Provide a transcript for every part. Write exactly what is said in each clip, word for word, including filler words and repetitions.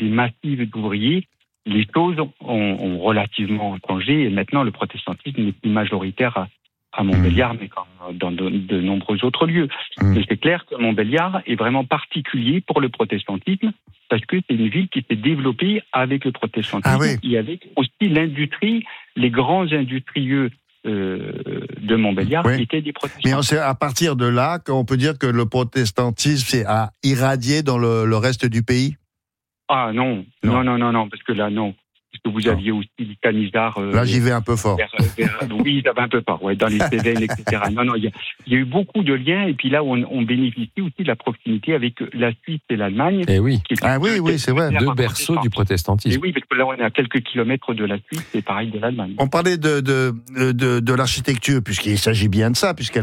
arrivée massive d'ouvriers, les choses ont, ont relativement changé et maintenant le protestantisme n'est plus majoritaire à, à Montbéliard, mmh. mais comme dans de, de nombreux autres lieux. Mmh. Mais c'est clair que Montbéliard est vraiment particulier pour le protestantisme parce que c'est une ville qui s'est développée avec le protestantisme ah oui. et avec aussi l'industrie, les grands industrieux euh, de Montbéliard oui. qui étaient des protestants. Mais on sait, à partir de là qu'on peut dire que le protestantisme a irradié dans le, le reste du pays. Ah non, non, non, non, non, non, parce que là, non. Parce que vous aviez aussi les Camisards. Euh, là, j'y vais un peu fort. Vers, vers, oui, ça va un peu fort, ouais, dans les Cévennes, et cetera. Non, non, il y, a, il y a eu beaucoup de liens, et puis là, on, on bénéficie aussi de la proximité avec la Suisse et l'Allemagne. Et oui. Ah oui, oui, c'est vrai. Deux berceaux du protestantisme. Et oui, parce que là, on est à quelques kilomètres de la Suisse, et pareil de l'Allemagne. On parlait de, de, de, de l'architecture, puisqu'il s'agit bien de ça, puisque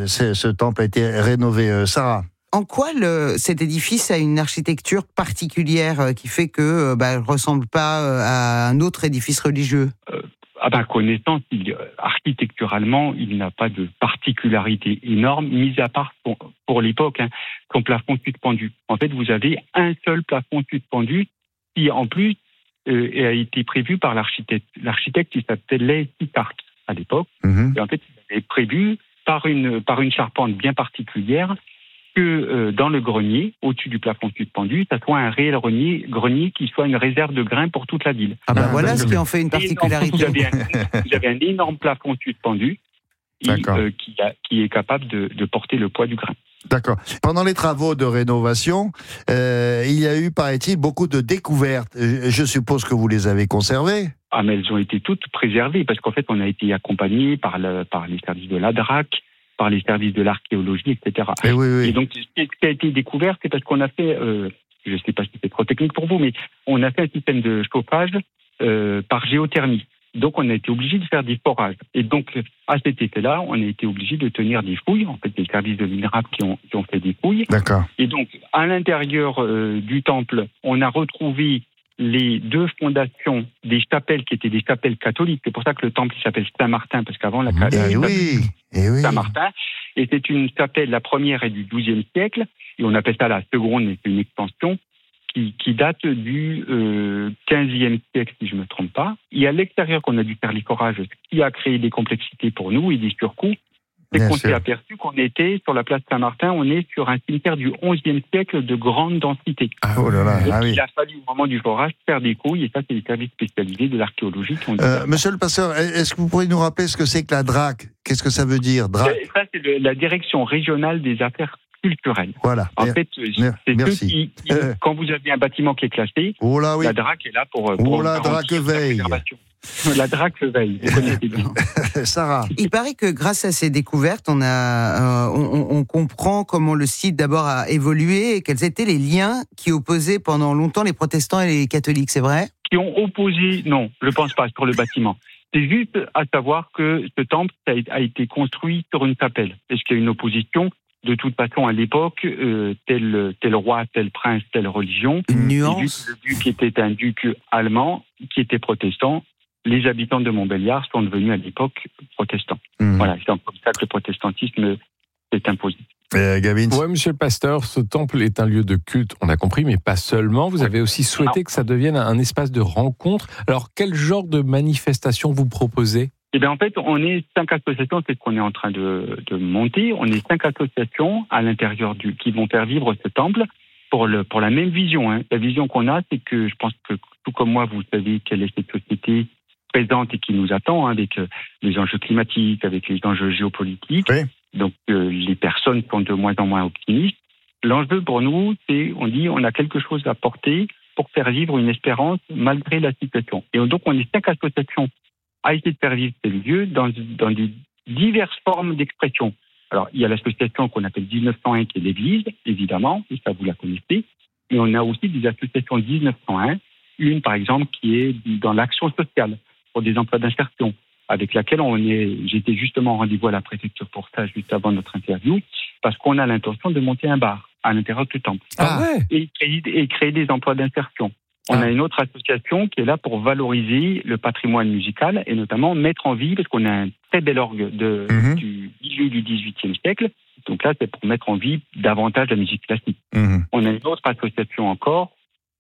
ce temple a été rénové. Euh, Sarah. En quoi le, cet édifice a une architecture particulière qui fait que bah, ne ressemble pas à un autre édifice religieux ? euh, À ma connaissance, il, architecturalement, il n'a pas de particularité énorme, mis à part pour, pour l'époque, hein, son plafond suspendu. En fait, vous avez un seul plafond suspendu qui, en plus, euh, a été prévu par l'architecte, l'architecte qui s'appelait Sicart à l'époque. Mm-hmm. Et en fait, il avait prévu par une, par une charpente bien particulière que euh, dans le grenier, au-dessus du plafond suspendu, ça soit un réel grenier, grenier qui soit une réserve de grains pour toute la ville. Ah ben voilà ce qui en fait une particularité. Vous avez un, vous avez un énorme plafond suspendu et, euh, qui, a, qui est capable de, de porter le poids du grain. D'accord. Pendant les travaux de rénovation, euh, il y a eu, paraît-il, beaucoup de découvertes. Je suppose que vous les avez conservées. Ah, mais elles ont été toutes préservées parce qu'en fait, on a été accompagné par, le, par les services de l'A D R A C, par les services de l'archéologie, et cetera. Et, oui, oui. et donc, ce qui a été découvert, c'est parce qu'on a fait, euh, je ne sais pas si c'est trop technique pour vous, mais on a fait un système de chauffage euh, par géothermie. Donc, on a été obligé de faire des forages. Et donc, à cet effet-là, on a été obligé de tenir des fouilles. En fait, les services de l'INRAP qui ont, qui ont fait des fouilles. D'accord. Et donc, à l'intérieur euh, du temple, on a retrouvé les deux fondations des chapelles qui étaient des chapelles catholiques. C'est pour ça que le temple s'appelle Saint-Martin, parce qu'avant la chapelle oui, oui. Saint-Martin, et c'est une chapelle, la première est du douzième siècle, et on appelle ça la seconde, mais c'est une extension, qui, qui date du euh, quinzième siècle, si je ne me trompe pas. Et à l'extérieur qu'on a dû faire les forages, ce qui a créé des complexités pour nous et des surcoûts, c'est Bien qu'on sûr. s'est aperçu qu'on était sur la place Saint-Martin, on est sur un cimetière du onzième siècle de grande densité. Ah, oh là là, Donc, ah oui. Il a fallu au moment du forage faire des couilles, et ça c'est les services spécialisés de l'archéologie qui ont dit euh, Monsieur le pasteur, est-ce que vous pourriez nous rappeler ce que c'est que la D R A C ? Qu'est-ce que ça veut dire, D R A C ? Ça c'est le, la direction régionale des affaires culturelles. Voilà. En fait, c'est Merci. eux qui, qui euh... quand vous avez un bâtiment qui est classé, oh là, oui. la D R A C est là pour, pour oh la D R A C veille. La D R A C veille, vous connaissez bien. Sarah. Il paraît que grâce à ces découvertes, on, a, euh, on, on comprend comment le site d'abord a évolué et quels étaient les liens qui opposaient pendant longtemps les protestants et les catholiques, c'est vrai ? Qui ont opposé, non, je ne pense pas, sur le bâtiment. C'est juste à savoir que ce temple a été construit sur une chapelle. Est-ce qu'il y a une opposition ? De toute façon, à l'époque, euh, tel, tel roi, tel prince, telle religion. Une nuance. Le duc était un duc allemand qui était protestant. Les habitants de Montbéliard sont devenus à l'époque protestants. Mmh. Voilà, c'est comme ça que le protestantisme s'est imposé. Euh, Gavin. Oui, monsieur le pasteur, ce temple est un lieu de culte, on a compris, mais pas seulement. Vous avez aussi souhaité non. que ça devienne un espace de rencontre. Alors, quel genre de manifestation vous proposez ? Eh bien, en fait, on est cinq associations, c'est ce qu'on est en train de, de monter. On est cinq associations à l'intérieur du, qui vont faire vivre ce temple pour le, pour la même vision, hein. La vision qu'on a, c'est que je pense que tout comme moi, vous savez quelle est cette société présente et qui nous attend, hein, avec les enjeux climatiques, avec les enjeux géopolitiques. Oui. Donc, euh, les personnes sont de moins en moins optimistes. L'enjeu pour nous, c'est, on dit, on a quelque chose à porter pour faire vivre une espérance malgré la situation. Et donc, on est cinq associations à essayer de faire vivre ces lieux dans, dans des diverses formes d'expression. Alors, il y a l'association qu'on appelle dix-neuf cent un, qui est l'Église, évidemment, et ça, vous la connaissez. Mais on a aussi des associations dix-neuf cent un, une, par exemple, qui est dans l'action sociale pour des emplois d'insertion, avec laquelle on est, j'étais justement en rendez-vous à la préfecture pour ça, juste avant notre interview, parce qu'on a l'intention de monter un bar à l'intérieur du temple. Ah ouais. Et créer, et créer des emplois d'insertion. On ah. a une autre association qui est là pour valoriser le patrimoine musical et notamment mettre en vie, parce qu'on a un très bel orgue de, mm-hmm. du milieu du dix-huitième siècle. Donc là, c'est pour mettre en vie davantage la musique classique. Mm-hmm. On a une autre association encore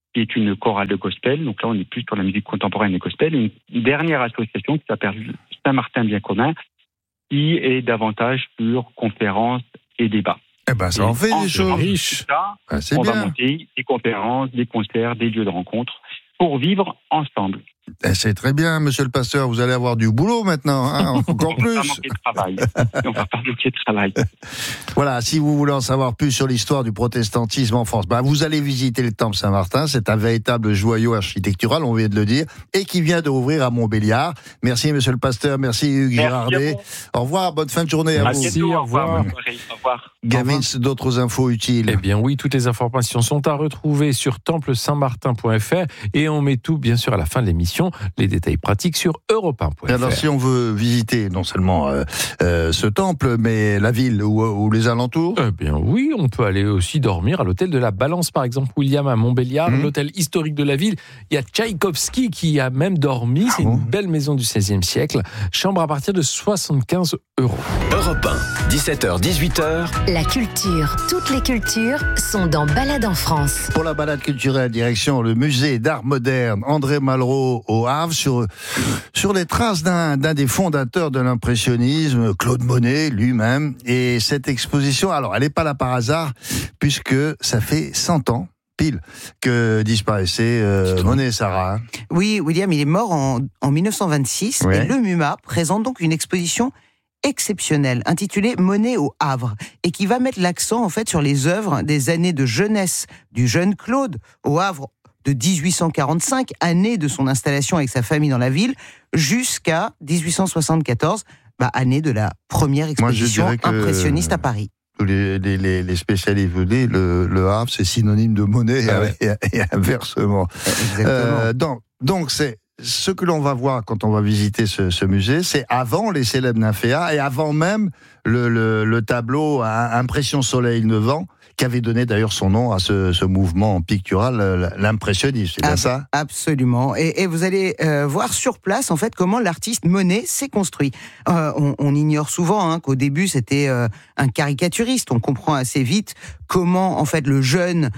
qui est une chorale de gospel. Donc là, on est plus sur la musique contemporaine et gospel. Et une dernière association qui s'appelle Saint-Martin Bien Commun, qui est davantage sur conférences et débats. Eh ben, ça et en fait en des choses riches. Ah, c'est on bien. va monter des conférences, des concerts, des lieux de rencontre pour vivre ensemble. Eh, c'est très bien, monsieur le pasteur. Vous allez avoir du boulot maintenant, hein, encore On plus. va manquer de travail. On va pas manquer de travail. Voilà, si vous voulez en savoir plus sur l'histoire du protestantisme en France, bah, vous allez visiter le temple Saint-Martin. C'est un véritable joyau architectural, on vient de le dire, et qui vient d'ouvrir à Montbéliard. Merci, monsieur le pasteur. Merci, Hugues Merci Girardet. Au revoir, bonne fin de journée à, À vous. Merci, bientôt, au revoir. Bonne soirée, au revoir. Gavin, d'autres infos utiles. Eh bien oui, toutes les informations sont à retrouver sur temple saint martin point f r et on met tout bien sûr à la fin de l'émission, les détails pratiques sur europe un point f r. Alors, si on veut visiter non seulement euh, euh, ce temple, mais la ville ou, ou les alentours. Eh bien oui, on peut aller aussi dormir à l'hôtel de la Balance, par exemple, William, à Montbéliard, Mmh. l'hôtel historique de la ville. Il y a Tchaïkovski qui a même dormi, c'est Ah bon une belle maison du seizième siècle. Chambre à partir de soixante-quinze euros. Europe un, dix-sept heures dix-huit heures. La culture, toutes les cultures sont dans Balade en France. Pour la balade culturelle, direction le musée d'art moderne André Malraux au Havre, sur, sur les traces d'un, d'un des fondateurs de l'impressionnisme, Claude Monet lui-même. Et cette exposition, alors elle n'est pas là par hasard, puisque ça fait cent ans, pile, que disparaissait euh, Monet et Sarah. Hein. Oui, William, il est mort en, en dix-neuf cent vingt-six Ouais. et le MUMA présente donc une exposition exceptionnelle intitulée Monet au Havre et qui va mettre l'accent en fait sur les œuvres des années de jeunesse du jeune Claude au Havre de dix-huit cent quarante-cinq, année de son installation avec sa famille dans la ville, jusqu'à dix-huit cent soixante-quatorze, bah, année de la première Moi, je exposition dirais que- impressionniste à Paris. Tous les, les, les, les spécialistes vous disent, le, le Havre, c'est synonyme de Monet Ah ouais. et, et inversement. Exactement. Euh, donc, donc c'est ce que l'on va voir quand on va visiter ce, ce musée, c'est avant les célèbres nymphéas et avant même le, le, le tableau à Impression Soleil Levant, qui avait donné d'ailleurs son nom à ce, ce mouvement pictural, l'impressionnisme. C'est bien Ah, ça? Absolument. Et, et vous allez euh, voir sur place en fait comment l'artiste Monet s'est construit. Euh, on, on ignore souvent hein, qu'au début c'était euh, un caricaturiste. On comprend assez vite comment en fait le jeune,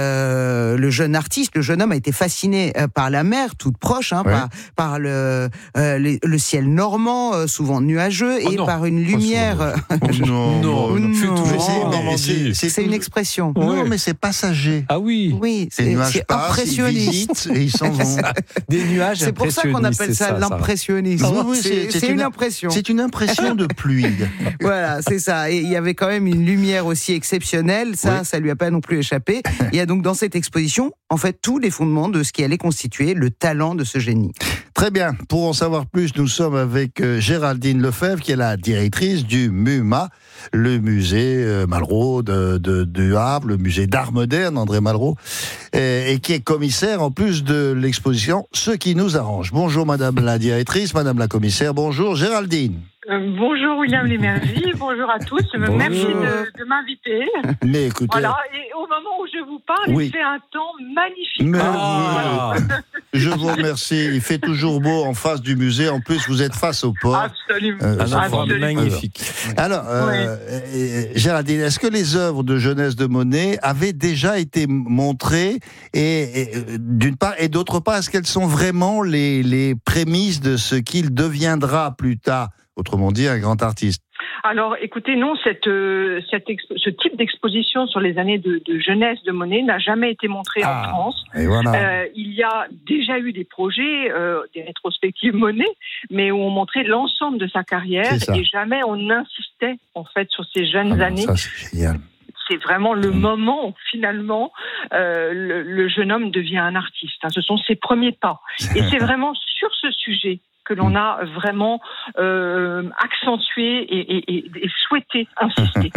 euh, le jeune artiste, le jeune homme a été fasciné euh, par la mer, toute proche, hein, Ouais. par, par le, euh, les- le ciel normand, euh, souvent nuageux, Oh et non. par une lumière. euh, non, Non, non. fait toujours Mais ça c'est- en mais Normandie. c'est- C'est une tout- expression. Non, Ouais. mais c'est passager. Ah oui, Oui, Les c'est nuages c'est passent, ils impressionniste. visitent et ils s'en vont. des nuages C'est pour ça qu'on impressionnistes, appelle c'est ça, l'impressionnisme. Oui, oui, c'est c'est- c'est c'est une- une impression. C'est une impression de pluie. Voilà, c'est ça. Et il y avait quand même une lumière aussi exceptionnelle. Ça, Oui. ça lui a pas non plus échappé. Il y a donc dans cette exposition, en fait, tous les fondements de ce qui allait constituer le talent de ce génie. Très bien. Pour en savoir plus, nous sommes avec euh, Géraldine Lefebvre, qui est la directrice du MUMA, le musée euh, Malraux de, de, du Havre, le musée d'art moderne, André Malraux, et, et qui est commissaire en plus de l'exposition Ce qui nous arrange. Bonjour Madame la directrice, Madame la commissaire, bonjour Géraldine. Euh, bonjour William Lémergie, bonjour à tous, Bonjour. merci de, de m'inviter. Mais écoutez, Voilà, et au moment où je vous parle, Oui. il fait un temps magnifique. mais Ah. oui, je vous remercie. Il fait toujours beau en face du musée. En plus, vous êtes face au port. Absolument. Euh, Un ça endroit Absolument. magnifique. Alors, euh, euh, Géraldine, est-ce que les œuvres de jeunesse de Monet avaient déjà été montrées et, et, euh, d'une part, et d'autre part, est-ce qu'elles sont vraiment les, les prémices de ce qu'il deviendra plus tard, autrement dit, un grand artiste? Alors, écoutez, non, cette, euh, cette expo- ce type d'exposition sur les années de, de jeunesse de Monet n'a jamais été montré Ah. en France. Et voilà. Euh, il y a déjà eu des projets, euh, des rétrospectives Monet, mais où on montrait l'ensemble de sa carrière C'est ça. et jamais on insistait en fait sur ces Ah jeunes non, années. ça, c'est génial. C'est vraiment le Mmh. moment où finalement euh, le, le jeune homme devient un artiste. hein. Ce sont ses premiers pas. Et c'est vraiment sur ce sujet que l'on a vraiment euh, accentué et, et, et, et souhaité insister.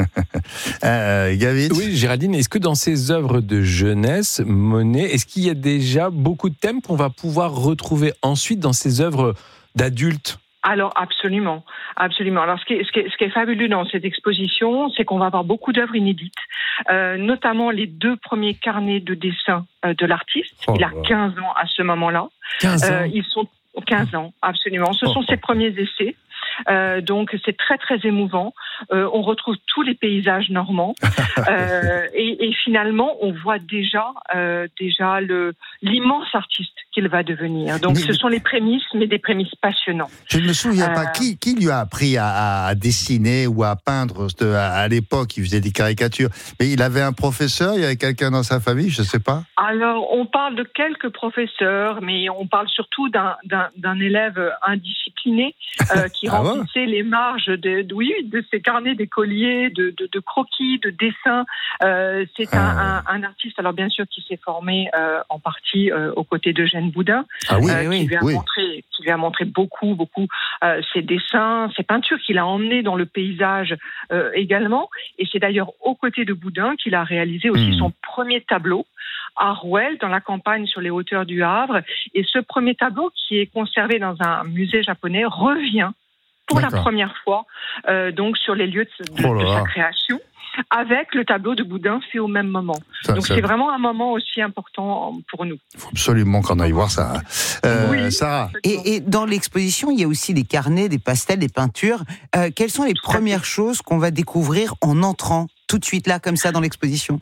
Euh, Gavin? Oui, Géraldine, est-ce que dans ces œuvres de jeunesse, Monet, est-ce qu'il y a déjà beaucoup de thèmes qu'on va pouvoir retrouver ensuite dans ces œuvres d'adultes? Alors absolument, absolument. Alors ce qui est, ce qui est, ce qui est fabuleux dans cette exposition, c'est qu'on va avoir beaucoup d'œuvres inédites, euh, notamment les deux premiers carnets de dessin euh, de l'artiste. Oh Il a là là. quinze ans à ce moment-là. quinze ans. Euh, ils sont quinze ans, absolument. Ce sont Oh. ses premiers essais. Euh, donc c'est très très émouvant. euh, on retrouve tous les paysages normands. euh, et, et finalement, on voit déjà, euh, déjà le, l'immense artiste qu'il va devenir. Donc, mais, ce sont les prémices, mais des prémices passionnantes. Je ne me souviens euh, pas, qui, qui lui a appris à, à dessiner ou à peindre à, à l'époque, il faisait des caricatures. Mais il avait un professeur, il y avait quelqu'un dans sa famille, je ne sais pas. Alors, on parle de quelques professeurs, mais on parle surtout d'un, d'un, d'un élève indiscipliné euh, qui ah remplissait ouais les marges de, de, oui, de ses carnets d'écoliers, de, de, de croquis, de dessins. Euh, c'est ah un, un, un artiste, alors bien sûr, qui s'est formé euh, en partie euh, aux côtés d'Eugène Boudin, ah oui, euh, oui, qui, lui a oui. montré, qui lui a montré beaucoup, beaucoup euh, ses dessins, ses peintures qu'il a emmenées dans le paysage euh, également. Et c'est d'ailleurs aux côtés de Boudin qu'il a réalisé aussi mmh. son premier tableau à Rouelle, dans la campagne sur les hauteurs du Havre. Et ce premier tableau, qui est conservé dans un musée japonais, revient pour D'accord. la première fois euh, donc sur les lieux de, de, oh de sa création, avec le tableau de Boudin fait au même moment. Ça, donc ça... c'est vraiment un moment aussi important pour nous. Il faut absolument qu'on aille voir ça. Euh, oui, Sarah. Et, et dans l'exposition, il y a aussi des carnets, des pastels, des peintures. Euh, quelles sont les premières choses qu'on va découvrir en entrant tout de suite là, comme ça, dans l'exposition?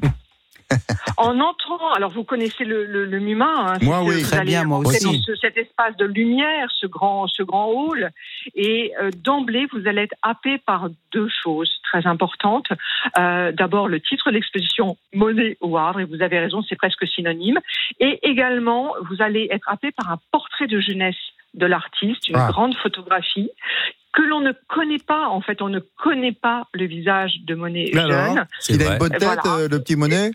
En entrant, alors vous connaissez le, le, le MUMA, hein, moi oui, très bien, moi aussi. Dans ce, cet espace de lumière, ce grand, ce grand hall, et euh, d'emblée vous allez être happé par deux choses très importantes. Euh, d'abord le titre de l'exposition Monet au Havre, et vous avez raison, c'est presque synonyme. Et également vous allez être happé par un portrait de jeunesse de l'artiste, une ah. grande photographie que l'on ne connaît pas. En fait, on ne connaît pas le visage de Monet jeune. Alors, il a une bonne tête, voilà. euh, le petit Monet.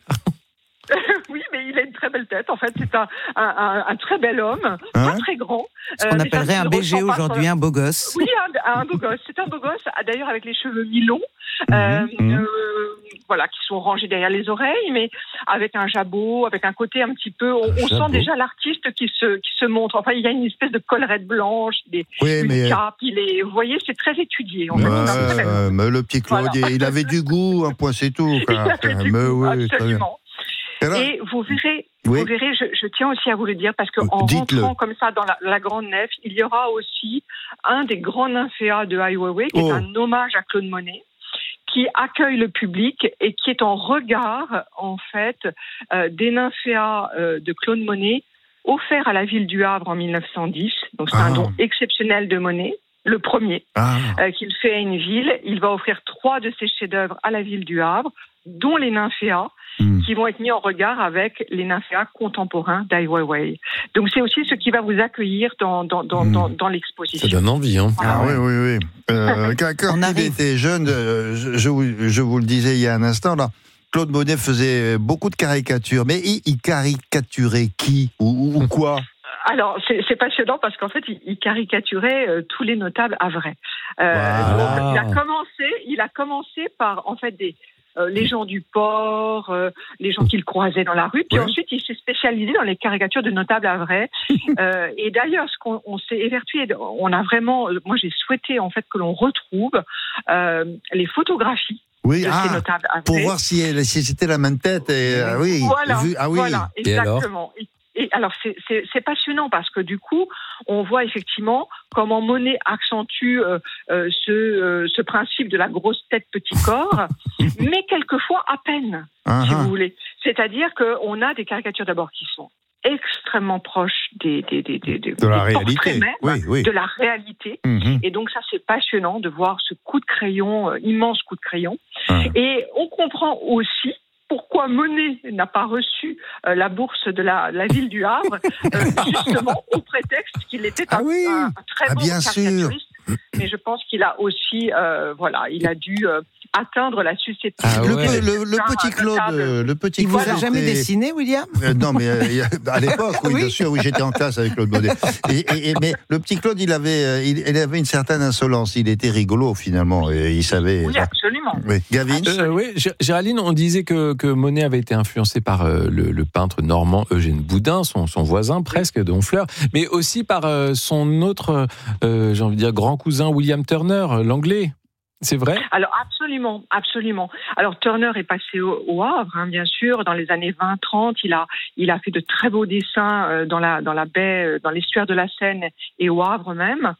Oui, mais il a une très belle tête. En fait, c'est un, un, un, un très bel homme, hein pas très grand. Ce qu'on euh, appellerait un B G aujourd'hui, un beau gosse. Oui, un, un beau gosse. C'est un beau gosse, d'ailleurs, avec les cheveux mi-longs, mmh, euh, mmh. Euh, voilà, qui sont rangés derrière les oreilles, mais avec un jabot, avec un côté un petit peu. On, on sent déjà l'artiste qui se qui se montre. Enfin, il y a une espèce de collerette blanche, des, oui, une mais cape. Il est, vous voyez, c'est très étudié. En fait, ouais, très... euh, mais le petit Claude, voilà. il avait du goût, un point, c'est tout. Il avait du mais goût, oui, absolument. Alors, et vous verrez, oui. vous verrez, je, je tiens aussi à vous le dire, parce qu'en rentrant comme ça dans la, la grande nef, il y aura aussi un des grands nymphéas de Ai Weiwei, qui oh. est un hommage à Claude Monet, qui accueille le public et qui est en regard, en fait, euh, des nymphéas euh, de Claude Monet offerts à la ville du Havre en mille neuf cent dix. Donc c'est ah. un don exceptionnel de Monet. Le premier ah. euh, qu'il fait à une ville. Il va offrir trois de ses chefs-d'œuvre à la ville du Havre, dont les nymphéas, mmh. qui vont être mis en regard avec les nymphéas contemporains d'Ai Weiwei. Donc c'est aussi ce qui va vous accueillir dans, dans, dans, mmh. dans, dans l'exposition. Ça donne envie, hein. Ah, ah oui, oui, oui. Euh, quand il était jeune, je, je, vous, je vous le disais il y a un instant, là, Claude Monet faisait beaucoup de caricatures. Mais il, il caricaturait qui ou, ou quoi? Alors, c'est, c'est passionnant parce qu'en fait, il, il caricaturait euh, tous les notables havrais. Euh, voilà. donc, il a commencé, il a commencé par, en fait, des, euh, les gens du port, euh, les gens qu'il croisait dans la rue. Puis ouais. ensuite, il s'est spécialisé dans les caricatures de notables havrais. euh, et d'ailleurs, ce qu'on on s'est évertué, on a vraiment, moi, j'ai souhaité, en fait, que l'on retrouve euh, les photographies. Oui, ah, pour voir si, si c'était la même tête. Et, euh, oui, voilà, vu, ah oui. Voilà, exactement. Et Et alors, c'est, c'est, c'est passionnant parce que du coup, on voit effectivement comment Monet accentue euh, euh, ce, euh, ce principe de la grosse tête, petit corps, mais quelquefois à peine, uh-huh. si vous voulez. C'est-à-dire qu'on a des caricatures d'abord qui sont extrêmement proches des, des, des, des, des, de la des réalité, même, oui, oui. de la réalité. Mm-hmm. Et donc ça, c'est passionnant de voir ce coup de crayon, euh, immense coup de crayon. Uh-huh. Et on comprend aussi pourquoi Monet n'a pas reçu euh, la bourse de la, la ville du Havre, euh, justement au prétexte qu'il était un, ah oui. un, un très ah, bon caricaturiste. Mais je pense qu'il a aussi, euh, voilà, il a dû euh, atteindre la susceptibilité. Ah ouais. Le, le, le petit Claude, euh, le petit il Claude. vous a jamais était... dessiné, William euh, Non, mais euh, à l'époque, oui, oui, bien sûr, oui, j'étais en classe avec Claude Monet. Et, et, et, mais le petit Claude, il avait, il, il avait une certaine insolence. Il était rigolo finalement, et il savait. Oui, absolument. Oui, Gavin. Euh, oui, Géraldine, on disait que, que Monet avait été influencé par euh, le, le peintre normand Eugène Boudin, son, son voisin presque de Honfleur, mais aussi par euh, son autre, euh, j'ai envie de dire, grand cousin William Turner, l'anglais. C'est vrai ? Alors absolument, absolument. Alors Turner est passé au, au Havre, hein, bien sûr, dans les années vingt trente. Il a, il a fait de très beaux dessins euh, dans la, dans la baie, euh, dans l'estuaire de la Seine et au Havre même.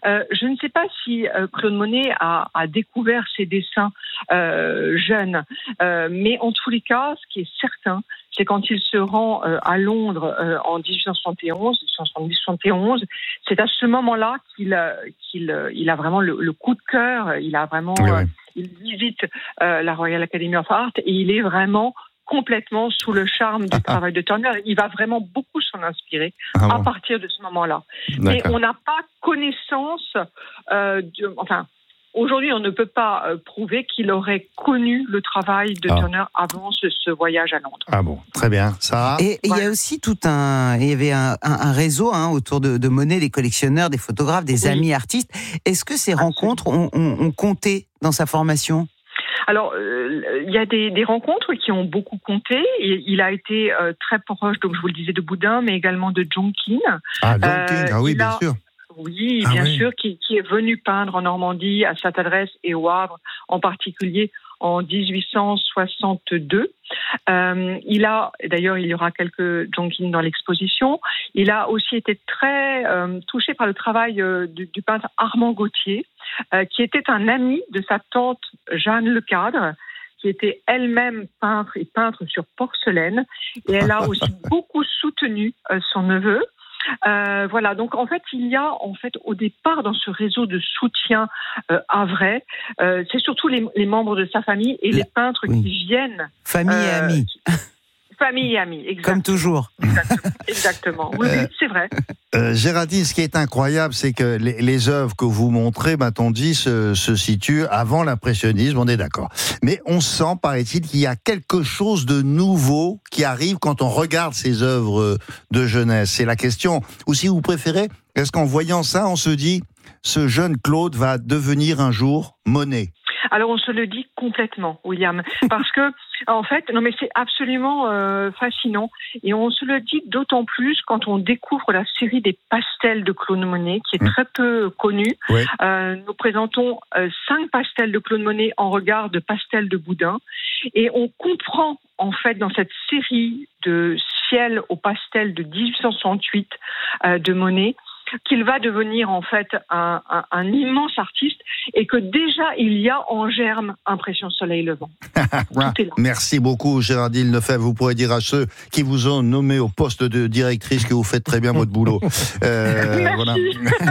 Euh, je ne sais pas si euh, Claude Monet a, a découvert ses dessins euh, jeunes, euh, mais en tous les cas, ce qui est certain, c'est quand il se rend euh, à Londres euh, en dix-huit cent soixante et onze, dix-huit cent soixante-dix soixante et onze, c'est à ce moment-là qu'il, euh, qu'il euh, il a vraiment le, le coup de cœur, il a vraiment, Oui, euh, oui. il visite euh, la Royal Academy of Art et il est vraiment complètement sous le charme du travail de Turner. Il va vraiment beaucoup s'en inspirer Ah à bon. partir de ce moment-là. Mais D'accord. on n'a pas connaissance, euh, de, enfin, aujourd'hui, on ne peut pas euh, prouver qu'il aurait connu le travail de Ah. Turner avant ce, ce voyage à Londres. Ah bon, très bien. Sarah? Et et il y Voilà. a aussi tout un, il y avait un, un- un réseau hein, autour de, de Monet, des collectionneurs, des photographes, des Oui. amis artistes. Est-ce que ces Absolument. rencontres ont, ont- ont compté dans sa formation? Alors, euh, il y a des, des rencontres qui ont beaucoup compté. Et il a été euh, très proche, donc je vous le disais, de Boudin, mais également de Jonkin. Ah, John Euh, King. Ah oui, il bien a- sûr. Oui, Ah bien oui. sûr, qui, qui est venu peindre en Normandie, à cette adresse et au Havre en particulier en dix-huit cent soixante-deux. Euh, il a, d'ailleurs, il y aura quelques Jonkin dans l'exposition. Il a aussi été très euh, touché par le travail euh, du, du peintre Armand Gauthier, euh, qui était un ami de sa tante Jeanne Lecadre, qui était elle-même peintre et peintre sur porcelaine. Et elle a aussi beaucoup soutenu euh, son neveu. Euh, voilà, donc en fait, il y a en fait au départ dans ce réseau de soutien euh, havrais, euh, c'est surtout les, les membres de sa famille et La- les peintres oui. qui viennent. Famille et Euh, amis, Famille et amis, exactement. comme toujours. Exactement. exactement. Oui, oui, c'est vrai. Euh, Géraldine, ce qui est incroyable, c'est que les, les œuvres que vous montrez, m'a-t-on dit, se, se situent avant l'impressionnisme, on est d'accord. Mais on sent, paraît-il, qu'il y a quelque chose de nouveau qui arrive quand on regarde ces œuvres de jeunesse. C'est la question. Ou si vous préférez, est-ce qu'en voyant ça, on se dit, ce jeune Claude va devenir un jour Monet? Alors on se le dit complètement, William, parce que en fait, non mais c'est absolument euh, fascinant et on se le dit d'autant plus quand on découvre la série des pastels de Claude Monet, qui est Mmh. très peu connue. Oui. Euh, nous présentons euh, cinq pastels de Claude Monet en regard de pastels de Boudin et on comprend en fait dans cette série de ciel au pastel de dix-huit cent soixante-huit euh, de Monet qu'il va devenir en fait un, un, un immense artiste et que déjà il y a en germe Impression Soleil Levant. Tout est là. Merci beaucoup, Géraldine Lefebvre. Vous pourrez dire à ceux qui vous ont nommé au poste de directrice que vous faites très bien votre boulot. Euh, Merci. voilà.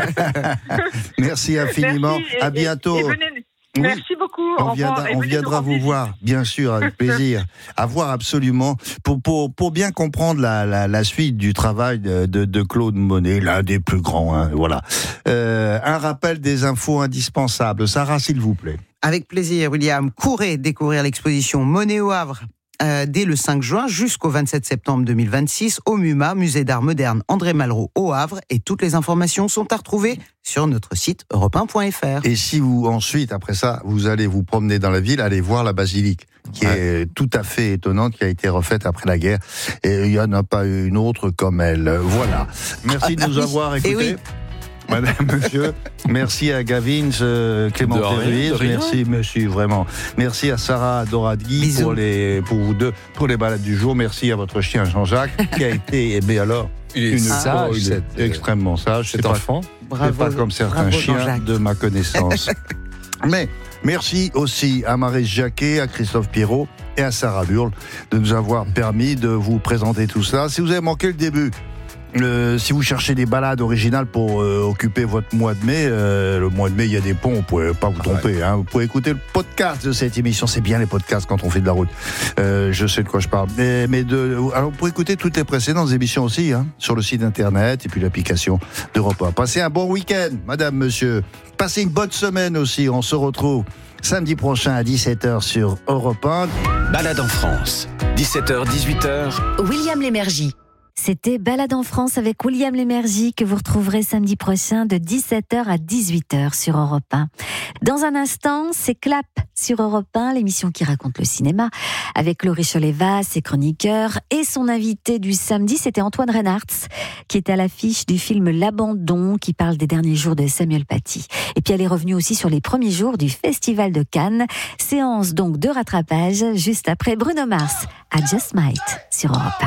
Merci infiniment. Merci et- à bientôt. et- et venez- Oui. Merci beaucoup. On, Au revoir. viendra, Et on venez viendra nous vous rendre voir, bien sûr, avec plaisir. À voir absolument. Pour, pour, pour bien comprendre la, la, la suite du travail de, de, de Claude Monet, l'un des plus grands. Hein, voilà. Euh, un rappel des infos indispensables. Sarah, s'il vous plaît. Avec plaisir, William. Courez découvrir l'exposition Monet au Havre euh, dès le cinq juin jusqu'au vingt-sept septembre deux mille vingt-six au MUMA, Musée d'Art Moderne André Malraux au Havre. Et toutes les informations sont à retrouver sur notre site europe un point f r. Et si vous, ensuite, après ça, vous allez vous promener dans la ville, allez voir la basilique, qui Ouais. est tout à fait étonnante, qui a été refaite après la guerre. Et il n'y en a pas une autre comme elle. Voilà. Merci de nous avoir Eh écoutés. oui. Madame, monsieur, merci à Gavin, euh, Clément De rien, Perruise, de rien. merci, monsieur, vraiment. Merci à Sarah Doradgui Bisous. pour les, pour vous deux, pour les balades du jour. Merci à votre chien Jean-Jacques, qui a été aimé alors. Il est Une sage, oh, il est cet, euh, extrêmement sage. cet C'est pas- enfant. Bravo, c'est pas comme certains bravo, chiens Jean-Jacques. de ma connaissance. Mais merci aussi à Maryse Jacquet, à Christophe Pierrot et à Sarah Burle de nous avoir permis de vous présenter tout ça. Si vous avez manqué le début, euh, si vous cherchez des balades originales pour euh, occuper votre mois de mai, euh, le mois de mai, il y a des ponts, vous pouvez pas vous tromper. Hein. Vous pouvez écouter le podcast de cette émission. C'est bien les podcasts quand on fait de la route. Euh, je sais de quoi je parle. Mais, mais de, alors, vous pouvez écouter toutes les précédentes émissions aussi, hein, sur le site internet et puis l'application d'Europe un. Passez un bon week-end, madame, monsieur. Passez une bonne semaine aussi. On se retrouve samedi prochain à dix-sept heures sur Europe un. Balade en France. dix-sept heures dix-huit heures. William Lémergie. C'était Balade en France avec William Lémergie que vous retrouverez samedi prochain de dix-sept heures à dix-huit heures sur Europe un. Dans un instant, c'est Clap sur Europe un, l'émission qui raconte le cinéma, avec Laurie Choleva, ses chroniqueurs, et son invité du samedi, c'était Antoine Reinhardt, qui était à l'affiche du film L'Abandon, qui parle des derniers jours de Samuel Paty. Et puis elle est revenue aussi sur les premiers jours du Festival de Cannes, séance donc de rattrapage juste après Bruno Mars à Just Might sur Europe un.